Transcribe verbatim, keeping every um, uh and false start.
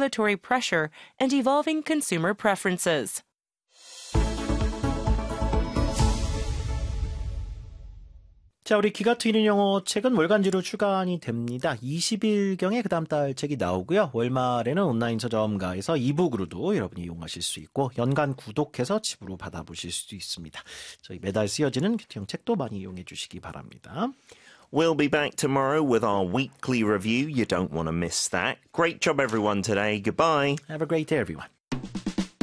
regulatory pressure and evolving consumer preferences. 자, 우리 귀가 트이는 영어 책은 월간지로 출간이 됩니다. 이십 일경에 그 다음 달 책이 나오고요. 월말에는 온라인 서점가에서 이북으로도 여러분이 이용하실 수 있고 연간 구독해서 집으로 받아보실 수도 있습니다. 저희 매달 쓰여지는 큐티형 책도 많이 이용해 주시기 바랍니다. We'll be back tomorrow with our weekly review. You don't want to miss that. Great job, everyone, today. Goodbye. Have a great day, everyone.